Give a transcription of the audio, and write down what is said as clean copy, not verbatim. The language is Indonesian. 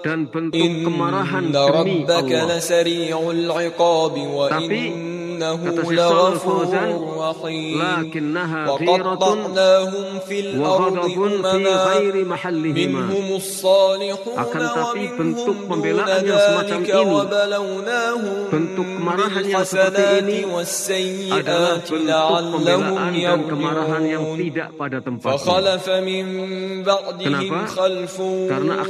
dan bentuk kemarahan إن demi ربك Allah. لسريع العقاب Tapi وإنه kata Syekh Shalal لغفور Fauzan, رحيم lakinnaha ghiratun وقطعناهم في wa الأرض ghadabun fi أمما ghairi mahallihima. منهم الصالحون Akan tapi bentuk ومنهم دون pembelaan yang semacam ذلك ini, وبلوناهم bentuk kemarahan yang seperti بالحسنات ini adalah والسيئات bentuk لعلهم pembelaan dan kemarahan yang يرجعون tidak pada tempatnya. فخلف من بعدهم Kenapa? خلف Karena